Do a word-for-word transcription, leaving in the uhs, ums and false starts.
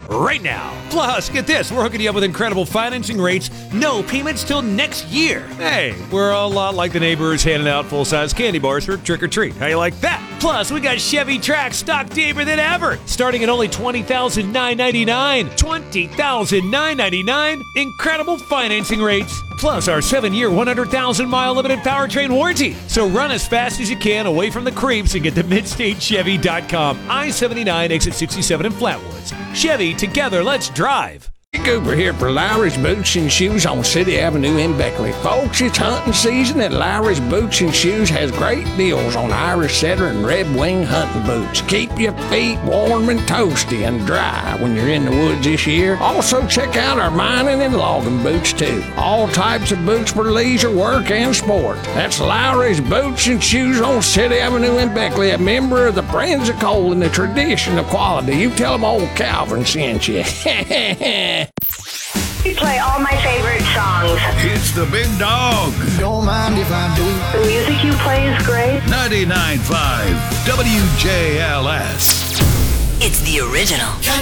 right now. Plus, get this, we're hooking you up with incredible financing rates, no payments till next year. Hey, we're a lot like the neighbors handing out full-size candy bars for trick-or-treat. How you like that? Plus, we got Chevy Trax stock deeper than ever, starting at only twenty thousand nine hundred ninety-nine dollars. twenty thousand nine hundred ninety-nine dollars. Incredible financing rates. Plus our seven-year, one hundred thousand mile limited powertrain warranty. So run as fast as you can away from the creeps and get to midstate chevy dot com. I seventy-nine, exit sixty-seven in Flatwoods. Chevy, together, let's drive. Cooper here for Lowry's Boots and Shoes on City Avenue in Beckley. Folks, it's hunting season and Lowry's Boots and Shoes has great deals on Irish Setter and Red Wing hunting boots. Keep your feet warm and toasty and dry when you're in the woods this year. Also, check out our mining and logging boots too. All types of boots for leisure, work, and sport. That's Lowry's Boots and Shoes on City Avenue in Beckley, a member of the Friends of Cole and the tradition of quality. You tell them old Calvin sent you. We play all my favorite songs. It's the big dog. Don't mind if I do. The music you play is great. ninety-nine point five W J L S. It's the original.